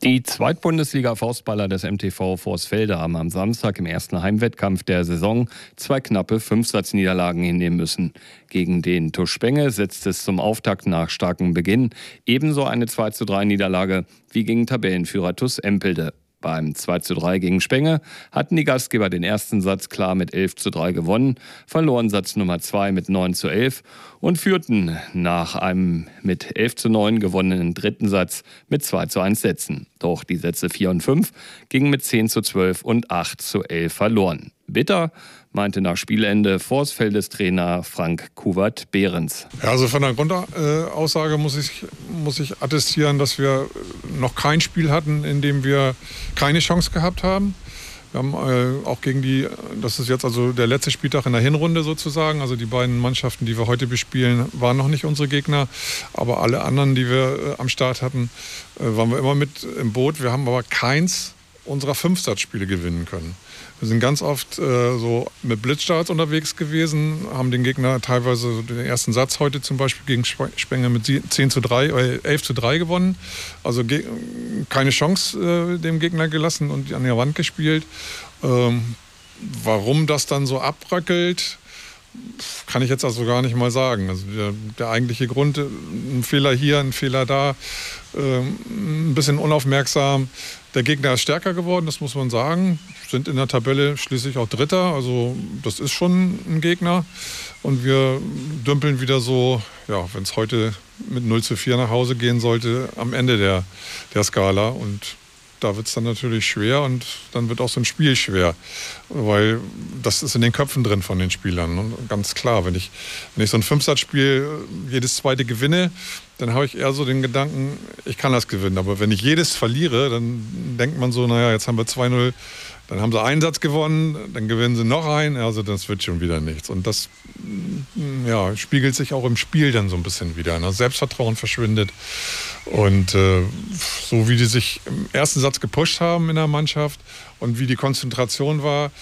Die Zweitbundesliga-Faustballer des MTV Vorsfelde haben am Samstag im ersten Heimwettkampf der Saison 2 knappe Fünfsatzniederlagen hinnehmen müssen. Gegen den TuS Spenge setzt es zum Auftakt nach starkem Beginn ebenso eine 2:3 Niederlage wie gegen Tabellenführer TuS Empelde. Beim 2:3 gegen Spenge hatten die Gastgeber den ersten Satz klar mit 11:3 gewonnen, verloren Satz Nummer 2 mit 9:11 und führten nach einem mit 11:9 gewonnenen dritten Satz mit 2:1 Sätzen. Doch die Sätze 4 und 5 gingen mit 10:12 und 8:11 verloren. Bitter, meinte nach Spielende Vorsfeldes Trainer Frank Kuwert-Behrens. Ja, also von der Grundaussage muss ich attestieren, dass wir noch kein Spiel hatten, in dem wir keine Chance gehabt haben. Wir haben auch das ist jetzt also der letzte Spieltag in der Hinrunde sozusagen, also die beiden Mannschaften, die wir heute bespielen, waren noch nicht unsere Gegner, aber alle anderen, die wir am Start hatten, waren wir immer mit im Boot. Wir haben aber keins unserer Fünfsatzspiele gewinnen können. Wir sind ganz oft so mit Blitzstarts unterwegs gewesen, haben den Gegner teilweise den ersten Satz heute zum Beispiel gegen Spenge mit 11:3 gewonnen. Also keine Chance dem Gegner gelassen und an der Wand gespielt. Warum das dann so abbröckelt, kann ich jetzt also gar nicht mal sagen. Also der eigentliche Grund, ein Fehler hier, ein Fehler da, ein bisschen unaufmerksam. Der Gegner ist stärker geworden, das muss man sagen. Sind in der Tabelle schließlich auch Dritter, also das ist schon ein Gegner. Und wir dümpeln wieder so, ja, wenn es heute mit 0:4 nach Hause gehen sollte, am Ende der Skala. Und da wird es dann natürlich schwer und dann wird auch so ein Spiel schwer, weil das ist in den Köpfen drin von den Spielern. Und ganz klar, wenn ich so ein Fünfsatzspiel jedes zweite gewinne, dann habe ich eher so den Gedanken, ich kann das gewinnen. Aber wenn ich jedes verliere, dann denkt man so, naja, jetzt haben wir 2:0, dann haben sie einen Satz gewonnen, dann gewinnen sie noch einen, also das wird schon wieder nichts. Und das spiegelt sich auch im Spiel dann so ein bisschen wieder. Ne? Selbstvertrauen verschwindet. Und so wie die sich im ersten Satz gepusht haben in der Mannschaft und wie die Konzentration war,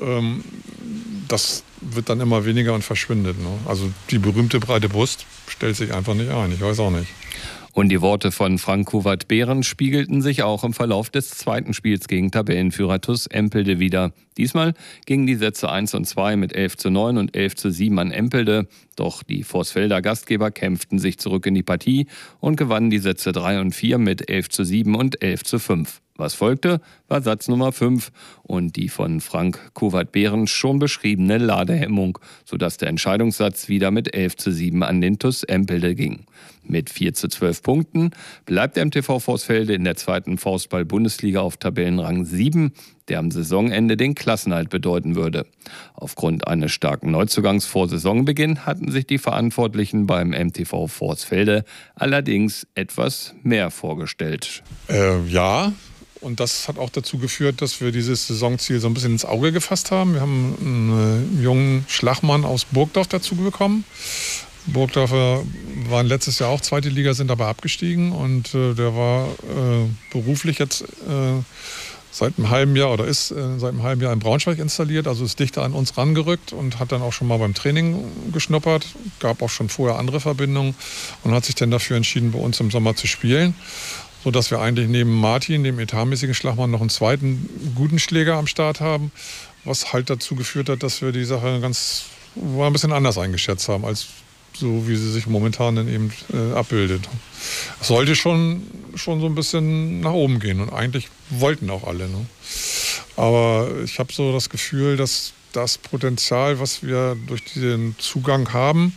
das wird dann immer weniger und verschwindet. Ne? Also die berühmte breite Brust stellt sich einfach nicht ein. Ich weiß auch nicht. Und die Worte von Frank Kuwert-Behrens spiegelten sich auch im Verlauf des zweiten Spiels gegen Tabellenführer TuS Empelde wider. Diesmal gingen die Sätze 1 und 2 mit 11:9 und 11:7 an Empelde. Doch die Vorsfelder Gastgeber kämpften sich zurück in die Partie und gewannen die Sätze 3 und 4 mit 11:7 und 11:5. Was folgte, war Satz Nummer 5 und die von Frank Kuwert-Behrens schon beschriebene Ladehemmung, sodass der Entscheidungssatz wieder mit 11:7 an den TuS Empelde ging. Mit 4:12 Punkten bleibt der MTV Vorsfelde in der zweiten Faustball-Bundesliga auf Tabellenrang 7, der am Saisonende den Klassenerhalt bedeuten würde. Aufgrund eines starken Neuzugangs vor Saisonbeginn hatten sich die Verantwortlichen beim MTV Vorsfelde allerdings etwas mehr vorgestellt. Ja. Und das hat auch dazu geführt, dass wir dieses Saisonziel so ein bisschen ins Auge gefasst haben. Wir haben einen jungen Schlagmann aus Burgdorf dazu bekommen. Burgdorfer waren letztes Jahr auch zweite Liga, sind aber abgestiegen. Und der war beruflich jetzt seit einem halben Jahr seit einem halben Jahr in Braunschweig installiert. Also ist dichter an uns rangerückt und hat dann auch schon mal beim Training geschnuppert. Gab auch schon vorher andere Verbindungen und hat sich dann dafür entschieden, bei uns im Sommer zu spielen. Sodass wir eigentlich neben Martin, dem etatmäßigen Schlagmann, noch einen zweiten guten Schläger am Start haben, was halt dazu geführt hat, dass wir die Sache ein bisschen anders eingeschätzt haben, als so wie sie sich momentan dann eben abbildet. Es sollte schon so ein bisschen nach oben gehen und eigentlich wollten auch alle. Ne? Aber ich habe so das Gefühl, dass das Potenzial, was wir durch diesen Zugang haben,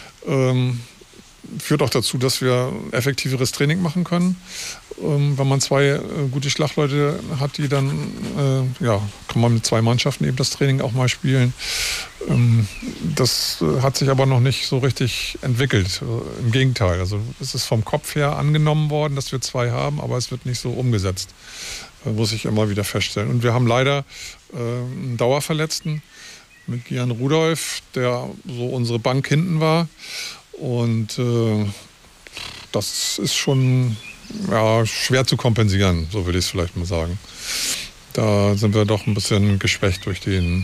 führt auch dazu, dass wir effektiveres Training machen können. Wenn man zwei gute Schlagleute hat, die dann, kann man mit zwei Mannschaften eben das Training auch mal spielen. Das hat sich aber noch nicht so richtig entwickelt. Im Gegenteil, also es ist vom Kopf her angenommen worden, dass wir zwei haben, aber es wird nicht so umgesetzt. Muss ich immer wieder feststellen. Und wir haben leider einen Dauerverletzten mit Gian Rudolf, der so unsere Bank hinten war. Und das ist schon schwer zu kompensieren, so würde ich es vielleicht mal sagen. Da sind wir doch ein bisschen geschwächt durch den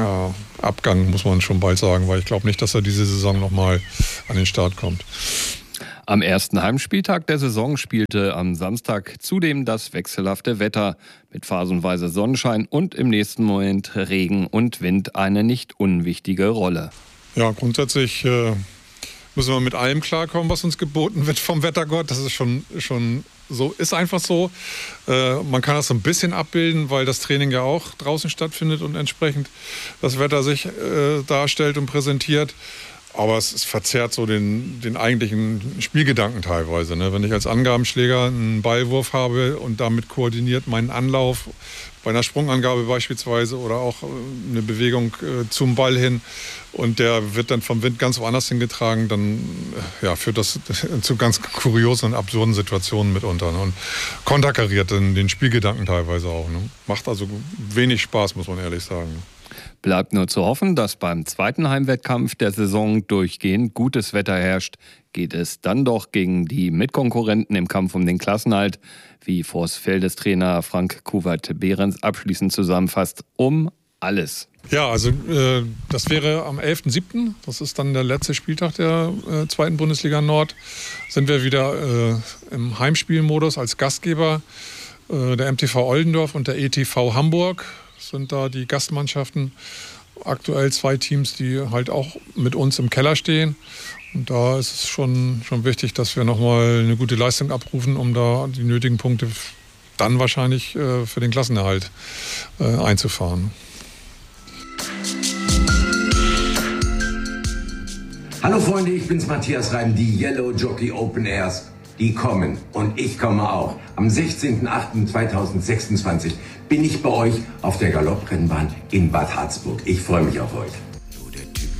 Abgang, muss man schon bald sagen, weil ich glaube nicht, dass er diese Saison nochmal an den Start kommt. Am ersten Heimspieltag der Saison spielte am Samstag zudem das wechselhafte Wetter mit phasenweise Sonnenschein und im nächsten Moment Regen und Wind eine nicht unwichtige Rolle. Ja, grundsätzlich müssen wir mit allem klarkommen, was uns geboten wird vom Wettergott. Das ist schon so, ist einfach so. Man kann das so ein bisschen abbilden, weil das Training ja auch draußen stattfindet und entsprechend das Wetter sich darstellt und präsentiert. Aber es verzerrt so den eigentlichen Spielgedanken teilweise. Ne? Wenn ich als Angabenschläger einen Ballwurf habe und damit koordiniert meinen Anlauf, bei einer Sprungangabe beispielsweise oder auch eine Bewegung zum Ball hin und der wird dann vom Wind ganz woanders hingetragen, dann führt das zu ganz kuriosen und absurden Situationen mitunter. Ne? Und konterkariert dann den Spielgedanken teilweise auch. Ne? Macht also wenig Spaß, muss man ehrlich sagen. Bleibt nur zu hoffen, dass beim zweiten Heimwettkampf der Saison durchgehend gutes Wetter herrscht. Geht es dann doch gegen die Mitkonkurrenten im Kampf um den Klassenerhalt, wie Forstfeldes-Trainer Frank Kuwat-Behrens abschließend zusammenfasst, um alles. Ja, also das wäre am 11.07., das ist dann der letzte Spieltag der zweiten Bundesliga Nord, sind wir wieder im Heimspielmodus als Gastgeber. Der MTV Oldendorf und der ETV Hamburg sind da die Gastmannschaften. Aktuell 2 Teams, die halt auch mit uns im Keller stehen. Und da ist es schon wichtig, dass wir nochmal eine gute Leistung abrufen, um da die nötigen Punkte dann wahrscheinlich für den Klassenerhalt einzufahren. Hallo Freunde, ich bin's Matthias Reim, die Yellow Jockey Open Airs. Die kommen und ich komme auch. Am 16.08.2026 bin ich bei euch auf der Galopprennbahn in Bad Harzburg. Ich freue mich auf euch.